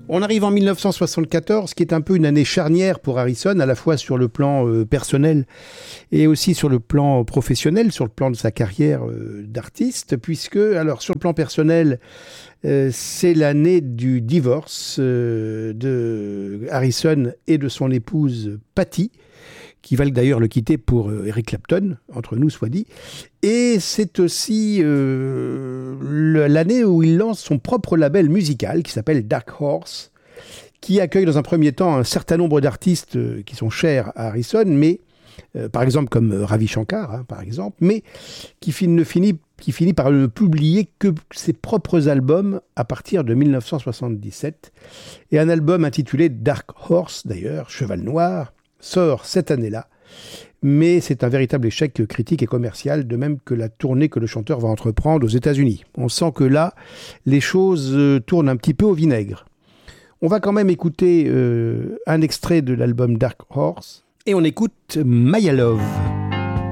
On arrive en 1974, qui est un peu une année charnière pour Harrison, à la fois sur le plan personnel et aussi sur le plan professionnel, sur le plan de sa carrière d'artiste, puisque, alors sur le plan personnel, c'est l'année du divorce de Harrison et de son épouse Patty, qui va d'ailleurs le quitter pour Eric Clapton, entre nous soit dit. Et c'est aussi l'année où il lance son propre label musical qui s'appelle Dark Horse, qui accueille dans un premier temps un certain nombre d'artistes qui sont chers à Harrison, mais par exemple comme Ravi Shankar, par exemple, mais qui finit par ne publier que ses propres albums à partir de 1977. Et un album intitulé Dark Horse, d'ailleurs, Cheval Noir, sort cette année-là, mais c'est un véritable échec critique et commercial, de même que la tournée que le chanteur va entreprendre aux États-Unis. On sent que là, les choses tournent un petit peu au vinaigre. On va quand même écouter un extrait de l'album Dark Horse, et on écoute Maya Love.